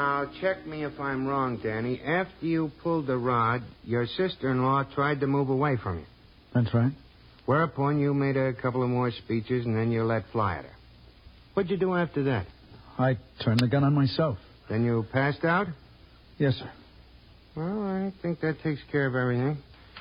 Now, check me if I'm wrong, Danny. After you pulled the rod, your sister-in-law tried to move away from you. That's right. Whereupon you made a couple of more speeches, and then you let fly at her. What'd you do after that? I turned the gun on myself. Then you passed out? Yes, sir. Well, I think that takes care of everything.